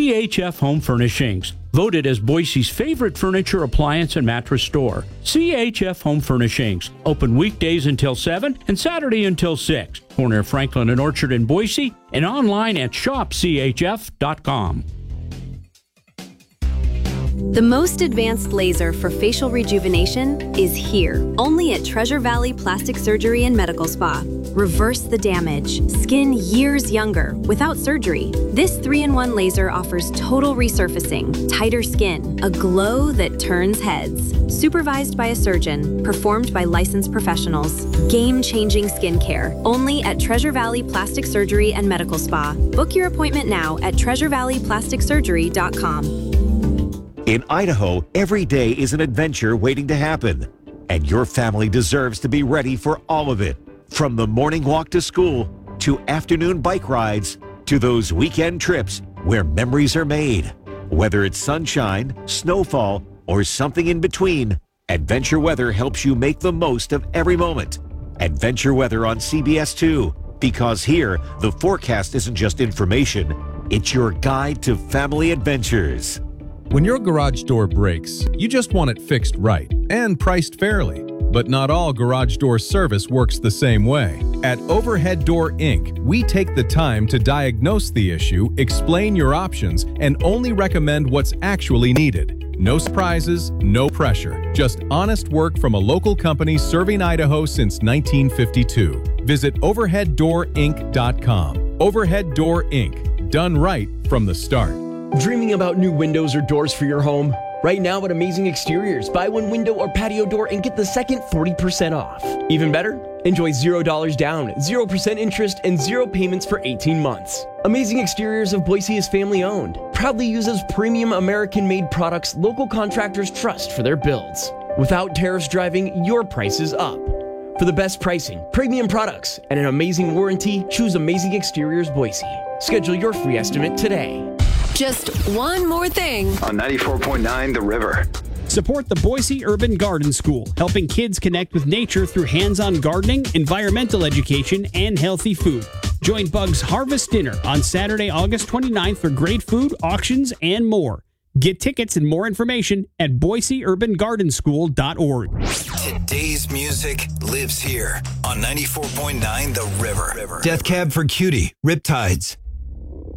CHF Home Furnishings, voted as Boise's favorite furniture, appliance, and mattress store. CHF Home Furnishings, open weekdays until 7 and Saturday until 6. Corner of Franklin and Orchard in Boise, and online at shopchf.com. The most advanced laser for facial rejuvenation is here, only at Treasure Valley Plastic Surgery and Medical Spa. Reverse the damage, skin years younger without surgery. This 3-in-1 laser offers total resurfacing, tighter skin, a glow that turns heads. Supervised by a surgeon, performed by licensed professionals. Game-changing skincare, only at Treasure Valley Plastic Surgery and Medical Spa. Book your appointment now at treasurevalleyplasticsurgery.com. In Idaho, every day is an adventure waiting to happen, and your family deserves to be ready for all of it. From the morning walk to school, to afternoon bike rides, to those weekend trips where memories are made. Whether it's sunshine, snowfall, or something in between, Adventure Weather helps you make the most of every moment. Adventure Weather on CBS 2, because here, the forecast isn't just information, it's your guide to family adventures. When your garage door breaks, you just want it fixed right and priced fairly. But not all garage door service works the same way. At Overhead Door Inc., we take the time to diagnose the issue, explain your options, and only recommend what's actually needed. No surprises, no pressure. Just honest work from a local company serving Idaho since 1952. Visit overheaddoorinc.com. Overhead Door Inc. Done right from the start. Dreaming about new windows or doors for your home? Right now at Amazing Exteriors, buy one window or patio door and get the second 40% off. Even better? Enjoy $0 down, 0% interest, and 0 payments for 18 months. Amazing Exteriors of Boise is family owned. Proudly uses premium American-made products local contractors trust for their builds. Without tariffs driving your prices up. For the best pricing, premium products, and an amazing warranty, choose Amazing Exteriors Boise. Schedule your free estimate today. Just one more thing. On 94.9 The River. Support the Boise Urban Garden School, helping kids connect with nature through hands-on gardening, environmental education, and healthy food. Join Bug's Harvest Dinner on Saturday, August 29th for great food, auctions, and more. Get tickets and more information at boiseurbangardenSchool.org. Today's music lives here on 94.9 The River. Death Cab for Cutie, Riptides.